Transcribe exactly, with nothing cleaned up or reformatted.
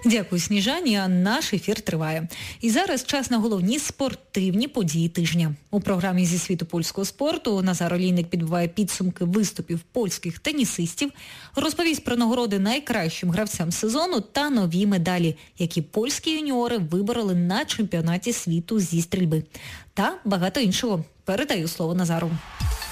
Дякую, Сніжані, а наш ефір триває. І зараз час на головні спортивні події тижня. У програмі «Зі світу польського спорту» Назар Олійник підбиває підсумки виступів польських тенісистів, розповість про нагороди найкращим гравцям сезону та нові медалі, які польські юніори вибороли на чемпіонаті світу зі стрільби. Та багато іншого. Передаю слово Назару.